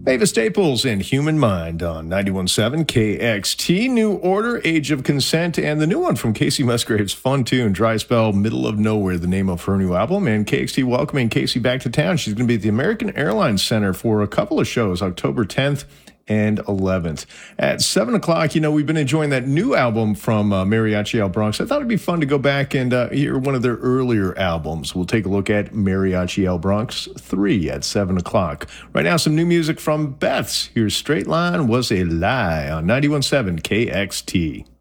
Mavis Staples and Human Mind on 91.7 KXT. New Order, Age of Consent, and the new one from Casey Musgraves, fun tune, Dry Spell, Middle of Nowhere, the name of her new album. And KXT welcoming Casey back to town. She's going to be at the American Airlines Center for a couple of shows, October 10th and 11th. At 7 o'clock, we've been enjoying that new album from Mariachi El Bronx. I thought it'd be fun to go back and hear one of their earlier albums. We'll take a look at Mariachi El Bronx 3 at 7 o'clock. Right now, some new music from Beth's. Here's Straight Line Was a Lie on 91.7 KXT.